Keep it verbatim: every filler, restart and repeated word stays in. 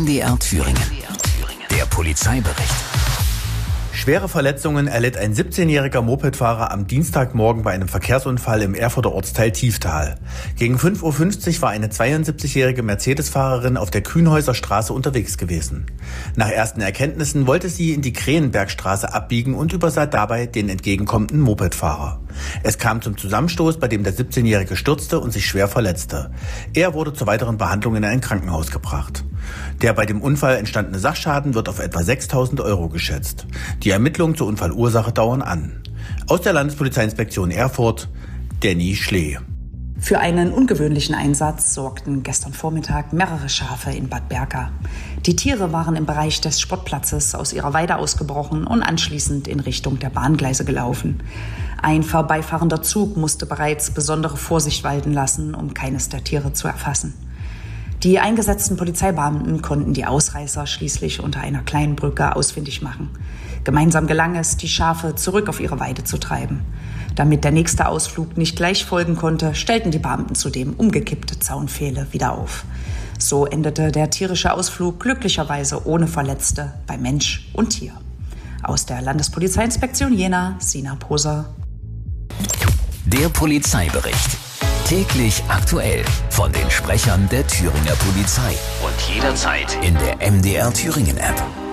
M D R Thüringen. Der Polizeibericht. Schwere Verletzungen erlitt ein siebzehnjähriger Mopedfahrer am Dienstagmorgen bei einem Verkehrsunfall im Erfurter Ortsteil Tieftal. Gegen fünf Uhr fünfzig war eine zweiundsiebzigjährige Mercedes-Fahrerin auf der Kühnhäuser Straße unterwegs gewesen. Nach ersten Erkenntnissen wollte sie in die Krähenbergstraße abbiegen und übersah dabei den entgegenkommenden Mopedfahrer. Es kam zum Zusammenstoß, bei dem der siebzehnjährige stürzte und sich schwer verletzte. Er wurde zur weiteren Behandlung in ein Krankenhaus gebracht. Der bei dem Unfall entstandene Sachschaden wird auf etwa sechstausend Euro geschätzt. Die Ermittlungen zur Unfallursache dauern an. Aus der Landespolizeiinspektion Erfurt, Danny Schlee. Für einen ungewöhnlichen Einsatz sorgten gestern Vormittag mehrere Schafe in Bad Berka. Die Tiere waren im Bereich des Sportplatzes aus ihrer Weide ausgebrochen und anschließend in Richtung der Bahngleise gelaufen. Ein vorbeifahrender Zug musste bereits besondere Vorsicht walten lassen, um keines der Tiere zu erfassen. Die eingesetzten Polizeibeamten konnten die Ausreißer schließlich unter einer kleinen Brücke ausfindig machen. Gemeinsam gelang es, die Schafe zurück auf ihre Weide zu treiben. Damit der nächste Ausflug nicht gleich folgen konnte, stellten die Beamten zudem umgekippte Zaunpfähle wieder auf. So endete der tierische Ausflug glücklicherweise ohne Verletzte bei Mensch und Tier. Aus der Landespolizeiinspektion Jena, Sina Poser. Der Polizeibericht. Täglich aktuell von den Sprechern der Thüringer Polizei und jederzeit in der M D R Thüringen App.